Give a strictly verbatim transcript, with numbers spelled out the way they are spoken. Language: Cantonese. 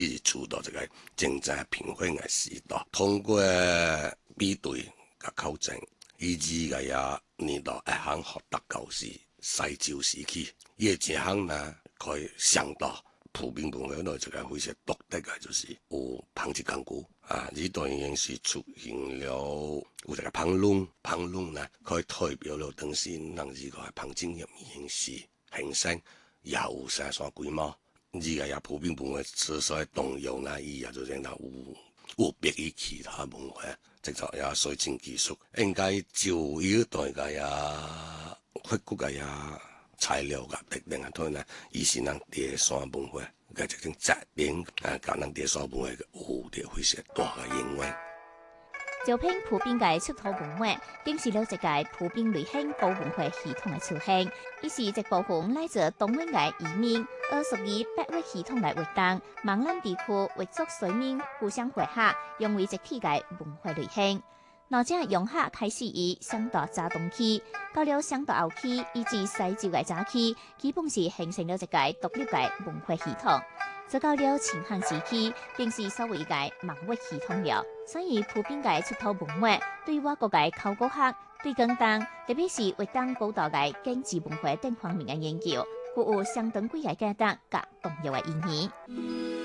一直處到這個政治平衡嘅時代，通過比對甲考證，以至個呀年度一項學德教師西照時期，呢一項呢可以想到普遍文化內這個非常獨特嘅，就是有旁節講古啊，呢段已經是出現了有這個旁論，旁論呢可以代表了當時讓呢個旁證入面是形成有啥啥規模。呢個也普遍文化之所以動用呢，伊也就認到有有別於其他文化，即係也水晶技術應該就要對個呀發掘個呀材料個特定嘅對呢，以是咱第三文化嘅這種責任啊，甲咱第三文化有着非常大嘅影響。 招聘普遍嘅出土文物，顯示了一個普遍類型高文化系統嘅出現。伊是一部分來自東灣嘅移民，而屬於北域系統來活動，閩南地區為族水民互相結合，融為一體嘅文化類型。嗱，這融合開始於商代早冬期，到了商代後期以至西周嘅早期，基本是形成了一個獨立嘅文化系統。直到了秦漢時期，便是所謂嘅盲域系統了。所以普遍嘅出土文物對我國嘅考古學、對更當，特別是活動高度嘅經濟文化等方面嘅研究，具有相當貴嘅價值甲重要嘅意義。